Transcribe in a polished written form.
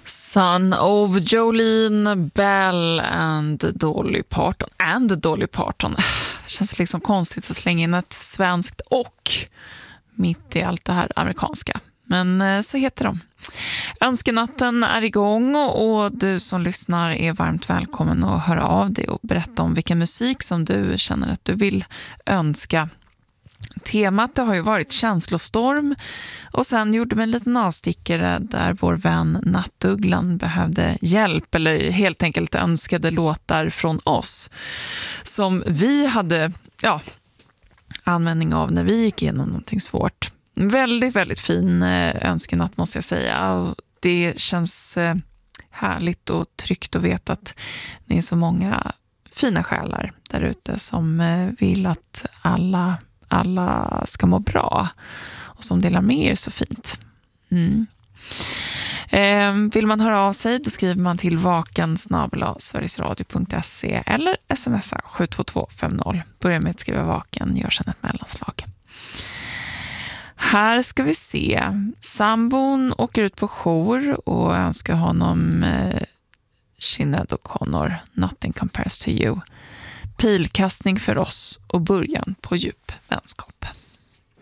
Son of Jolene Bell and Dolly Parton. Det känns liksom konstigt att slänga in ett svenskt och mitt i allt det här amerikanska. Men så heter de. Önskenatten är igång och du som lyssnar är varmt välkommen att höra av dig och berätta om vilken musik som du känner att du vill önska. Temat det har ju varit känslostorm och sen gjorde vi en liten avstickare där vår vän Nattugglan behövde hjälp eller helt enkelt önskade låtar från oss som vi hade användning av när vi gick igenom någonting svårt. Väldigt, väldigt fin önskenatt måste jag säga, och det känns härligt och tryggt att veta att det är så många fina själar där ute som vill att alla ska må bra och som delar med er så fint. Vill man höra av sig då skriver man till vaken@sverigesradio.se eller smsa 72250. Börja med att skriva vaken, gör sedan ett mellanslag. Här ska vi se. Sambon åker ut på jour och önskar honom Sinéad O'Connor, Nothing Compares to You. Pilkastning för oss och början på djup vänskap.